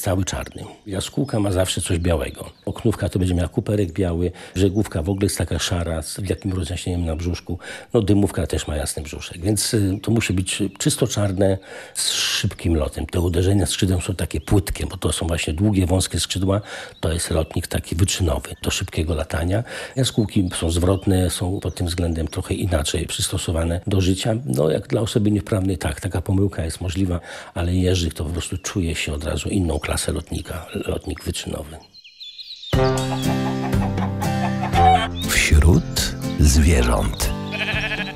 jest cały czarny. Jaskółka ma zawsze coś białego. Oknówka to będzie miała kuperek biały, brzegówka w ogóle jest taka szara z jakim rozjaśnieniem na brzuszku. No dymówka też ma jasny brzuszek, więc to musi być czysto czarne z szybkim lotem. Te uderzenia skrzydłem są takie płytkie, bo to są właśnie długie, wąskie skrzydła. To jest lotnik taki wyczynowy do szybkiego latania. Jaskółki są zwrotne, są pod tym względem trochę inaczej przystosowane do życia. No jak dla osoby niewprawnej tak, taka pomyłka jest możliwa, ale Jerzyk to po prostu czuje się od razu inną klasę lotnika, lotnik wyczynowy. Wśród zwierząt.